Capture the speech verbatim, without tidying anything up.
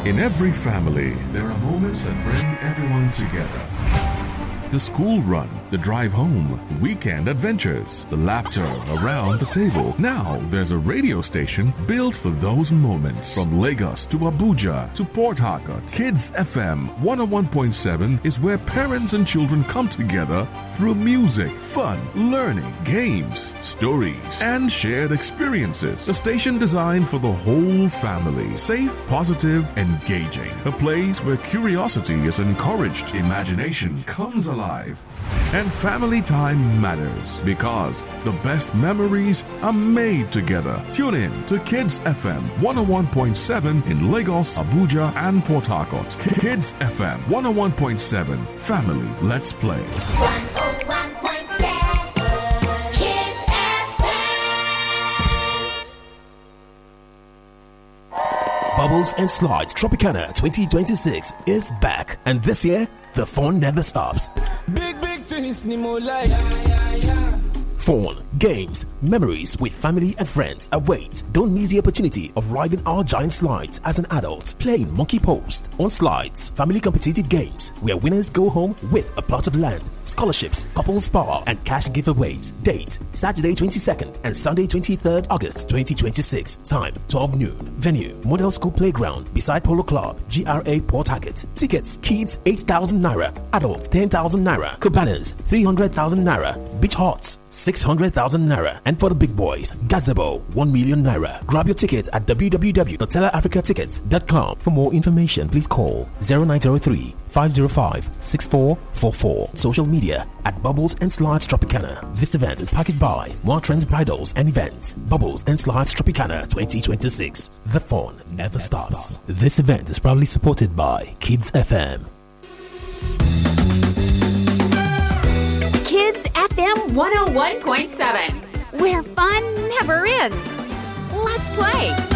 In every family, there are moments that bring everyone together. The school run, the drive home, weekend adventures, the laughter around the table. Now there's a radio station built for those moments. From Lagos to Abuja to Port Harcourt, Kids F M one oh one point seven is where parents and children come together through music, fun, learning, games, stories, and shared experiences. A station designed for the whole family. Safe, positive, engaging. A place where curiosity is encouraged, imagination comes alive. And family time matters because the best memories are made together. Tune in to Kids F M one oh one point seven in Lagos, Abuja, and Port Harcourt. Kids F M one oh one point seven. Family, let's play. one oh one point seven Kids F M. Bubbles and Slides Tropicana twenty twenty-six is back, and this year the fun never stops. Big, big things, Nemo like. Yeah, yeah, yeah. Fun, games, memories with family and friends await. Don't miss the opportunity of riding our giant slides as an adult, playing Monkey Post on slides, family competitive games where winners go home with a plot of land, scholarships, couples spa, and cash giveaways. Date: Saturday twenty-second and Sunday twenty-third August twenty twenty-six. Time: twelve noon. Venue: Model School Playground beside Polo Club, G R A Port Harcourt. Tickets: kids eight thousand naira, adults ten thousand naira, cabanas three hundred thousand naira, beach huts six hundred thousand naira, and for the big boys, gazebo one million naira. Grab your ticket at w w w dot tele africa tickets dot com. For more information, please call zero nine zero three, five zero five, six four four four. Social media at Bubbles and Slides Tropicana. This event is packaged by More Trends Bridals and Events. Bubbles and Slides Tropicana twenty twenty-six. The fun never, never stops. stops. This event is proudly supported by Kids F M. Kids F M one oh one point seven, where fun never ends. Let's play.